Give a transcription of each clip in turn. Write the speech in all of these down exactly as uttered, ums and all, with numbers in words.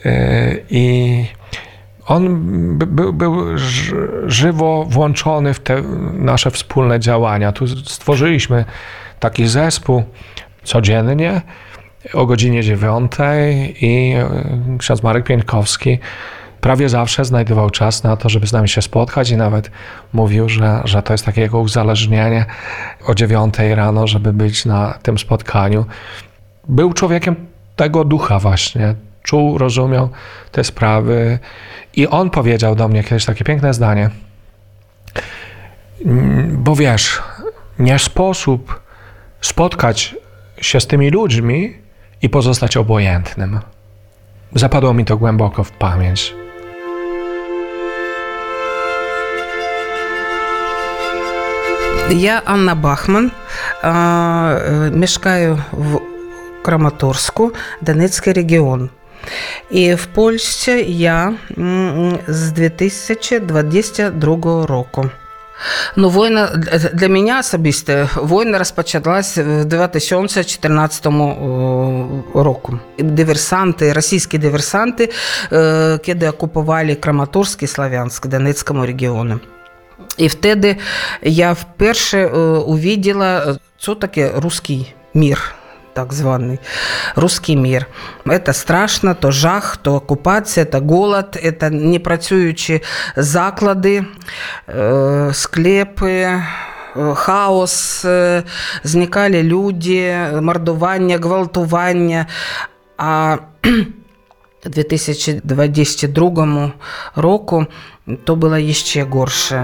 I on był, był żywo włączony w te nasze wspólne działania. Tu stworzyliśmy taki zespół codziennie o godzinie dziewiątej i ksiądz Marek Pieńkowski prawie zawsze znajdował czas na to, żeby z nami się spotkać i nawet mówił, że, że to jest takie jego uzależnienie o dziewiątej rano, żeby być na tym spotkaniu. Był człowiekiem tego ducha właśnie. Czuł, rozumiał te sprawy i on powiedział do mnie kiedyś takie piękne zdanie. Bo wiesz, nie sposób spotkać się z tymi ludźmi i pozostać obojętnym. Zapadło mi to głęboko w pamięć. Я Анна Бахман, mieszkаю w Kramatorsku, Донецкий регион. І в Польщі я з дві тисячі двадцять другого року. Ну, війна, для мене особисто, війна розпочалась в дві тисячі чотирнадцятому року. Диверсанти, російські диверсанти, коли окупували Краматорськ і Слов'янськ, Донецькому регіону. І вtedy я вперше увидела, що таке русський мір. Так званый русский мир. Это страшно, то жах, то оккупация, это голод, это непрацюючі заклади, э, склепи, э, хаос, э, зникали люди, мордування, гвалтування. А в дві тисячі двадцять другому року то було ще горше.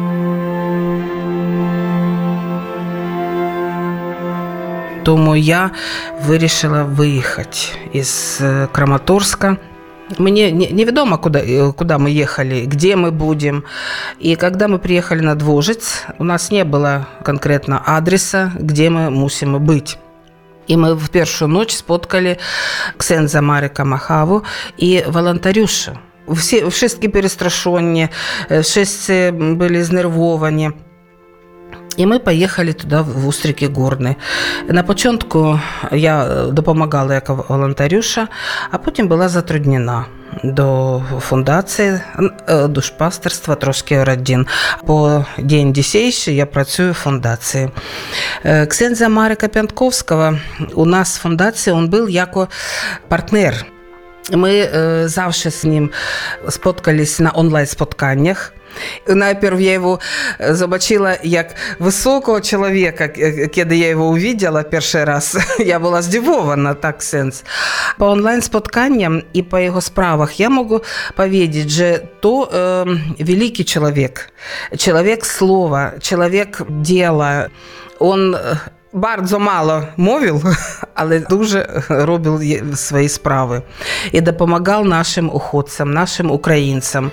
Тому я вирішила виїхати із Краматорска. Мне неведомо, куда, куда мы ехали, где мы будем. И когда мы приехали на Двожец, у нас не было конкретно адреса, где мы мусимо быть. І ми в першу ніч споткали ксендза Марика Махаву і волонтерюшу. Всі, всі перестрашені, всі були знервовані. І ми поїхали туди, в Устрики Горні. На початку я допомагала як волонтерюша, а потім була затруднена до фундації душпастерства «Трошки родин». По день десятий я працюю в фундації. Ксендза Марика Пянтковського у нас в фундації він був як партнер. Ми завжди з ним споткались на онлайн-спотканнях. Найперв я его побачила як високого чоловіка, коли я його увидела перший раз. Я була здивована, так сенс. По онлайн-спотканням і по його справах я можу повідати, що то е, великий чоловік, чоловік слова, чоловік діла. Он bardzo мало мовив, але дуже робив свої справи. І допомагав нашим уходцям, нашим українцям.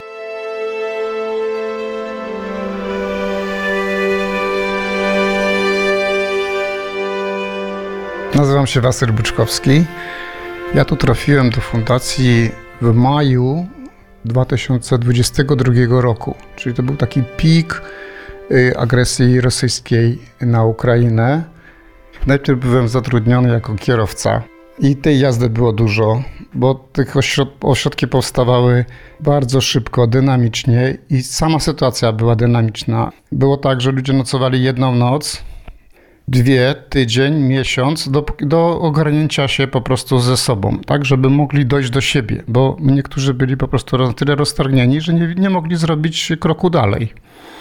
Nazywam się Wasyl Buczkowski. Ja tu trafiłem do fundacji w maju dwa tysiące dwudziestego drugiego roku, czyli to był taki pik agresji rosyjskiej na Ukrainę. Najpierw byłem zatrudniony jako kierowca i tej jazdy było dużo, bo te ośrodki powstawały bardzo szybko, dynamicznie i sama sytuacja była dynamiczna. Było tak, że ludzie nocowali jedną noc, dwie, tydzień, miesiąc do, do ogarnięcia się po prostu ze sobą, tak, żeby mogli dojść do siebie, bo niektórzy byli po prostu na tyle roztargnieni, że nie, nie mogli zrobić kroku dalej.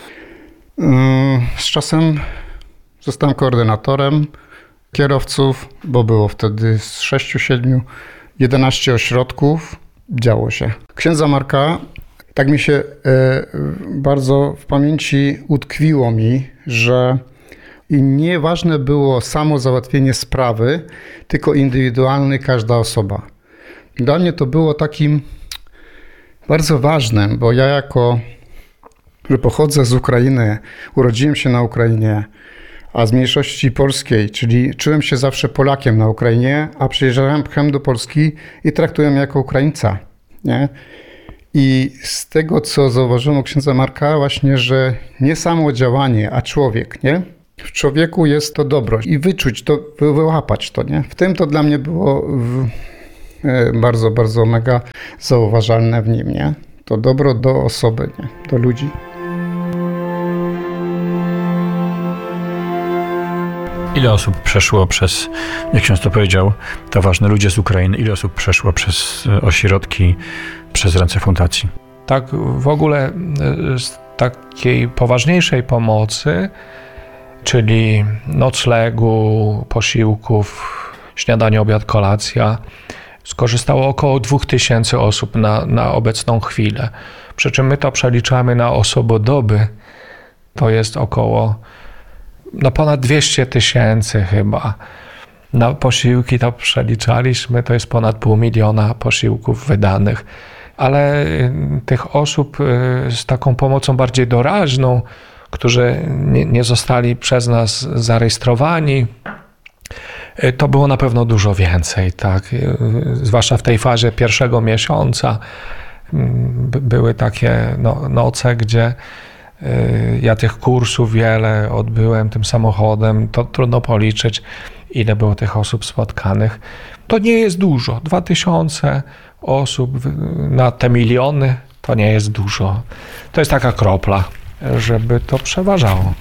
Z czasem zostałem koordynatorem kierowców, bo było wtedy z sześciu, siedmiu, jedenaście ośrodków, działo się. Księdza Marka, tak mi się bardzo w pamięci utkwiło mi, że i nieważne było samo załatwienie sprawy, tylko indywidualny każda osoba. Dla mnie to było takim bardzo ważnym, bo ja jako, że pochodzę z Ukrainy, urodziłem się na Ukrainie, a z mniejszości polskiej, czyli czułem się zawsze Polakiem na Ukrainie, a przyjeżdżałem do Polski i traktuję mnie jako Ukraińca, nie? I z tego, co zauważyłem u księdza Marka, właśnie, że nie samo działanie, a człowiek, nie? W człowieku jest to dobro i wyczuć to, wyłapać to, nie? W tym to dla mnie było e, bardzo, bardzo mega zauważalne w nim, nie? To dobro do osoby, nie? Do ludzi. Ile osób przeszło przez, jak ksiądz to powiedział, to ważne, ludzie z Ukrainy, ile osób przeszło przez ośrodki, przez ręce fundacji? Tak w ogóle z takiej poważniejszej pomocy, czyli noclegu, posiłków, śniadanie, obiad, kolacja, skorzystało około dwóch tysięcy osób na, na obecną chwilę. Przy czym my to przeliczamy na osobodoby, to jest około no ponad dwieście tysięcy chyba. Na posiłki to przeliczaliśmy, to jest ponad pół miliona posiłków wydanych. Ale tych osób z taką pomocą bardziej doraźną, którzy nie, nie zostali przez nas zarejestrowani, to było na pewno dużo więcej, tak. Zwłaszcza w tej fazie pierwszego miesiąca były takie no, noce, gdzie ja tych kursów wiele odbyłem tym samochodem, to trudno policzyć, ile było tych osób spotkanych. To nie jest dużo. Dwa tysiące osób na te miliony to nie jest dużo. To jest taka kropla, żeby to przeważało.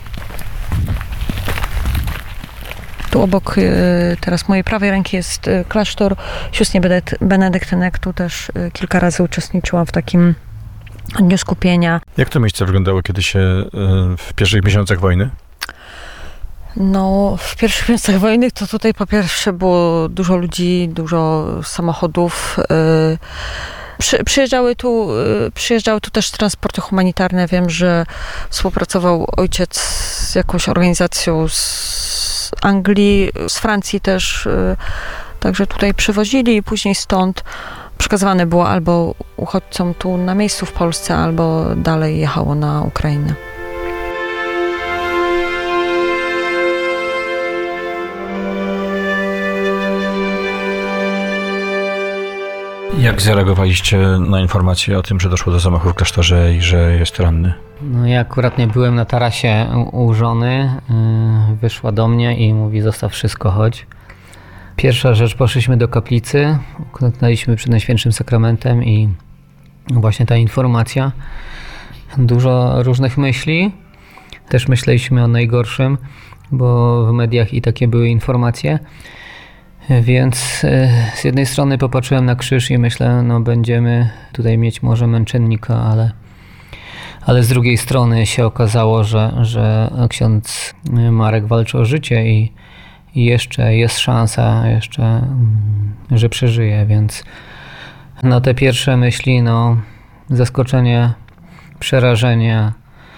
Tu obok teraz mojej prawej ręki jest klasztor sióstr benedyktynek. Tu też kilka razy uczestniczyłam w takim dniu skupienia. Jak to miejsce wyglądało, kiedy się w pierwszych miesiącach wojny? No, w pierwszych miesiącach wojny to tutaj po pierwsze było dużo ludzi, dużo samochodów. Przy, przyjeżdżały, tu, przyjeżdżały tu też transporty humanitarne. Wiem, że współpracował ojciec z jakąś organizacją z Anglii, z Francji też. Także tutaj przywozili i później stąd przekazywane było albo uchodźcom tu na miejscu w Polsce, albo dalej jechało na Ukrainę. Jak zareagowaliście na informację o tym, że doszło do zamachu w klasztorze i że jest ranny? No ja akurat nie byłem na tarasie u żony, wyszła do mnie i mówi: zostaw wszystko, chodź. Pierwsza rzecz, poszliśmy do kaplicy, uklęknęliśmy przed Najświętszym Sakramentem i właśnie ta informacja. Dużo różnych myśli, też myśleliśmy o najgorszym, bo w mediach i takie były informacje. Więc z jednej strony popatrzyłem na krzyż i myślę, no będziemy tutaj mieć może męczennika, ale, ale z drugiej strony się okazało, że, że ksiądz Marek walczy o życie i, i jeszcze jest szansa, jeszcze, że przeżyje, więc no te pierwsze myśli, no zaskoczenie, przerażenie.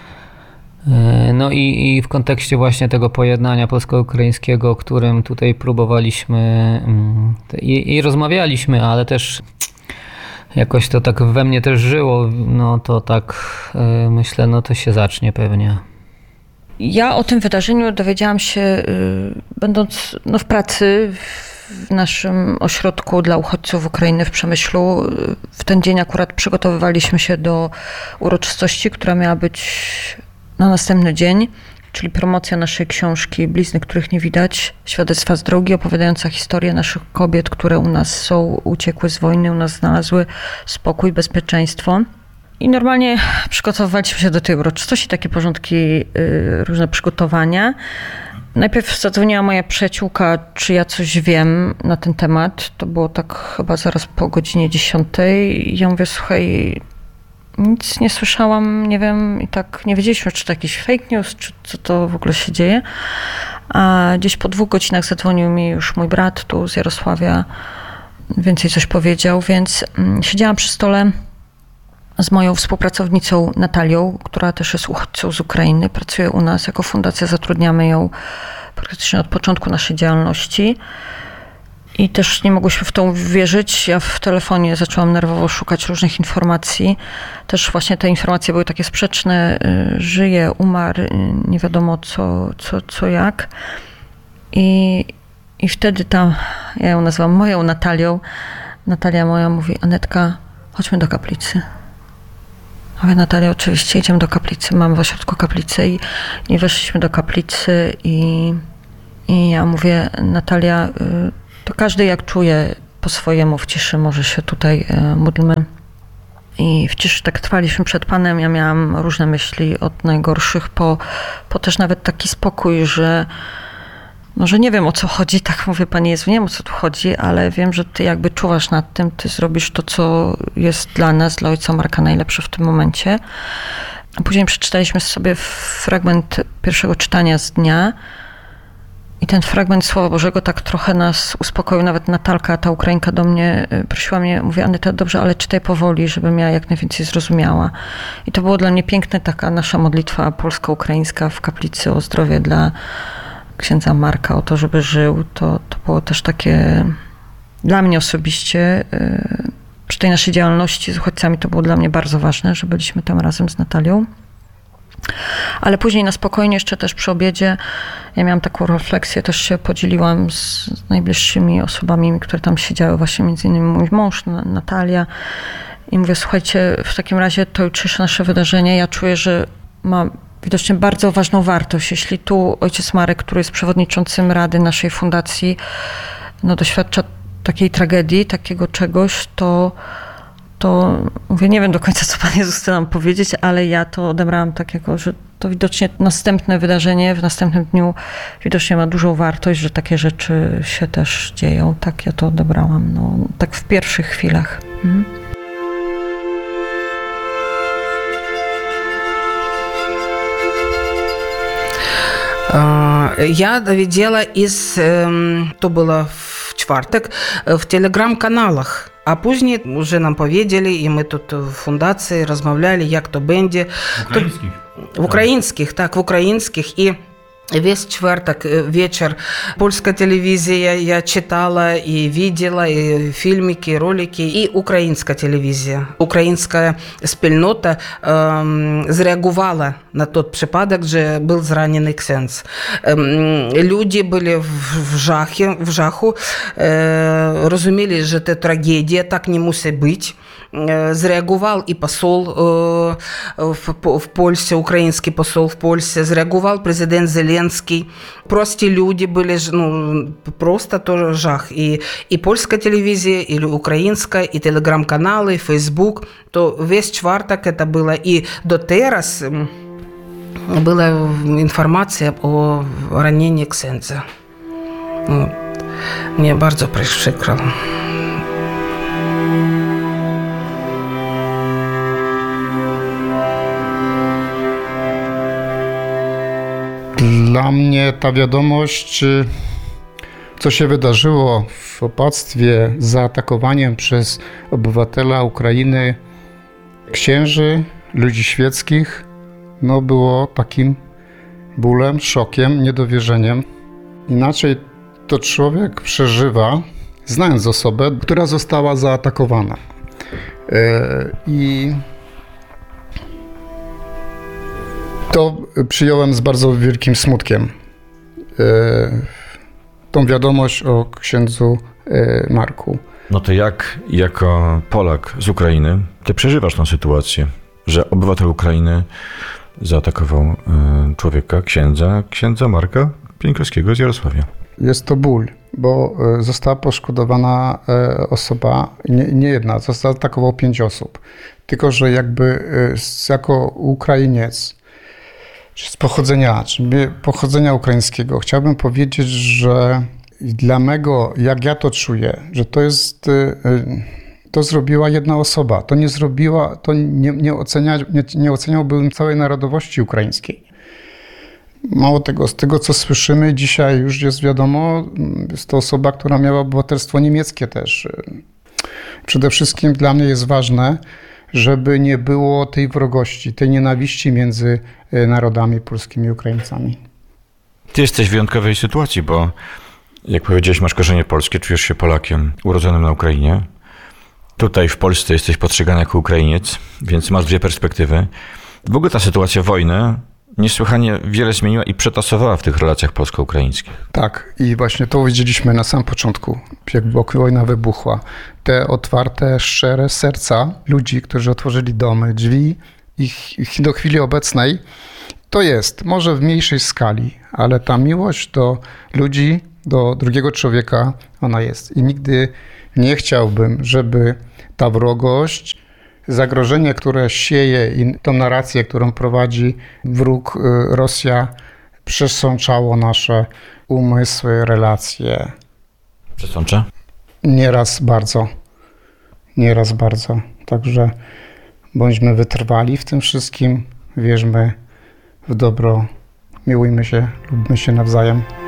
No i, i w kontekście właśnie tego pojednania polsko-ukraińskiego, o którym tutaj próbowaliśmy i, i rozmawialiśmy, ale też jakoś to tak we mnie też żyło, no to tak myślę, no to się zacznie pewnie. Ja o tym wydarzeniu dowiedziałam się będąc no, w pracy w naszym ośrodku dla uchodźców Ukrainy w Przemyślu. W ten dzień akurat przygotowywaliśmy się do uroczystości, która miała być na następny dzień, czyli promocja naszej książki Blizny, których nie widać, świadectwa z drogi, opowiadająca historię naszych kobiet, które u nas są, uciekły z wojny, u nas znalazły spokój, bezpieczeństwo. I normalnie przygotowywaliśmy się do tej uroczystości, takie porządki, yy, różne przygotowania. Najpierw zadzwoniła moja przyjaciółka, czy ja coś wiem na ten temat. To było tak chyba zaraz po godzinie dziesiątej. Ja mówię: słuchaj, nic nie słyszałam, nie wiem, i tak nie wiedzieliśmy, czy to jakiś fake news, czy co to w ogóle się dzieje. A gdzieś po dwóch godzinach zadzwonił mi już mój brat tu z Jarosławia, więcej coś powiedział, więc siedziałam przy stole z moją współpracownicą Natalią, która też jest uchodźcą z Ukrainy, pracuje u nas jako fundacja, zatrudniamy ją praktycznie od początku naszej działalności. I też nie mogłyśmy w to uwierzyć. Ja w telefonie zaczęłam nerwowo szukać różnych informacji. Też właśnie te informacje były takie sprzeczne. Żyje, umarł, nie wiadomo co, co, co jak. I, i wtedy ta, ja ją nazywam moją Natalią, Natalia moja mówi: Anetka, chodźmy do kaplicy. Ja mówię: Natalia, oczywiście, idziemy do kaplicy. Mamy w ośrodku kaplicę i, i weszliśmy do kaplicy i, i ja mówię: Natalia, to każdy jak czuje, po swojemu w ciszy może się tutaj módlmy. I w ciszy tak trwaliśmy przed Panem. Ja miałam różne myśli od najgorszych po, po też nawet taki spokój, że może nie wiem, o co chodzi, tak mówię, Panie Jezu, nie wiem, o co tu chodzi, ale wiem, że Ty jakby czuwasz nad tym, Ty zrobisz to, co jest dla nas, dla ojca Marka najlepsze w tym momencie. A później przeczytaliśmy sobie fragment pierwszego czytania z dnia i ten fragment Słowa Bożego tak trochę nas uspokoił. Nawet Natalka, ta Ukrainka, do mnie prosiła mnie, mówi: Aneta, dobrze, ale czytaj powoli, żebym ja jak najwięcej zrozumiała. I to było dla mnie piękne, taka nasza modlitwa polsko-ukraińska w kaplicy o zdrowie dla księdza Marka, o to, żeby żył. To, to było też takie dla mnie osobiście, yy, przy tej naszej działalności z uchodźcami, to było dla mnie bardzo ważne, że byliśmy tam razem z Natalią. Ale później na spokojnie, jeszcze też przy obiedzie, ja miałam taką refleksję, też się podzieliłam z najbliższymi osobami, które tam siedziały, właśnie między innymi mój mąż, Natalia. I mówię: słuchajcie, w takim razie to jutrzejsze nasze wydarzenie, ja czuję, że ma widocznie bardzo ważną wartość. Jeśli tu ojciec Marek, który jest przewodniczącym Rady naszej fundacji, no doświadcza takiej tragedii, takiego czegoś, to to mówię, nie wiem do końca, co Pan Jezus chce nam powiedzieć, ale ja to odebrałam tak jako, że to widocznie następne wydarzenie w następnym dniu widocznie ma dużą wartość, że takie rzeczy się też dzieją. Tak ja to odebrałam, no, tak w pierwszych chwilach. Hmm? Я видела из, то было в четверток, в телеграм-каналах. А później вже нам powiedzieli, і ми тут в фундації розмовляли, як то бенді. В українських? В українських, так, в українських. І весь четверток вечер польская телевизия я читала и видела, и фильмики, и ролики, и украинская телевизия. Украинская спільнота э, зреагувала на тот припадок, że был зранений ксенз. Э, люди были в, в, жахе, в жаху, э, розуміли, że to трагедия, так не мусить быть. Зреагував і посол в, в Польщі, український посол в Польщі, зреагував президент Зеленський. Прості люди були, ну, просто то жах. І, і польська телевізія, і українська, і телеграм-канали, і Фейсбук. То весь четверток це було. І до зараз була інформація о раненні ксендза. Мені дуже прикро. Dla mnie ta wiadomość, co się wydarzyło w opactwie z zaatakowaniem przez obywatela Ukrainy księży, ludzi świeckich, no było takim bólem, szokiem, niedowierzeniem. Inaczej to człowiek przeżywa, znając osobę, która została zaatakowana. I to przyjąłem z bardzo wielkim smutkiem. Tą wiadomość o księdzu Marku. No to jak jako Polak z Ukrainy ty przeżywasz tą sytuację, że obywatel Ukrainy zaatakował człowieka, księdza, księdza Marka Pieńkowskiego z Jarosławia? Jest to ból, bo została poszkodowana osoba, nie, nie jedna, został atakował pięć osób. Tylko że jakby jako Ukrainiec, czy z pochodzenia, czy pochodzenia ukraińskiego, chciałbym powiedzieć, że dla mego, jak ja to czuję, że to jest, to zrobiła jedna osoba. To nie zrobiła, to nie, nie, ocenia, nie, nie oceniałbym całej narodowości ukraińskiej. Mało tego, z tego co słyszymy dzisiaj już jest wiadomo, jest to osoba, która miała obywatelstwo niemieckie też. Przede wszystkim dla mnie jest ważne, żeby nie było tej wrogości, tej nienawiści między narodami polskimi i Ukraińcami. Ty jesteś w wyjątkowej sytuacji, bo jak powiedziałeś, masz korzenie polskie, czujesz się Polakiem urodzonym na Ukrainie. Tutaj w Polsce jesteś postrzegany jako Ukrainiec, więc masz dwie perspektywy. W ogóle ta sytuacja wojny niesłychanie wiele zmieniła i przetasowała w tych relacjach polsko-ukraińskich. Tak, i właśnie to widzieliśmy na samym początku, jak wojna wybuchła. Te otwarte, szczere serca ludzi, którzy otworzyli domy, drzwi, ich, ich do chwili obecnej, to jest, może w mniejszej skali, ale ta miłość do ludzi do drugiego człowieka, ona jest. I nigdy nie chciałbym, żeby ta wrogość, zagrożenie, które sieje i tą narrację, którą prowadzi wróg Rosja, przesączało nasze umysły, relacje. Przesącza? Nieraz bardzo. Nieraz bardzo. Także bądźmy wytrwali w tym wszystkim, wierzmy w dobro, miłujmy się, lubmy się nawzajem.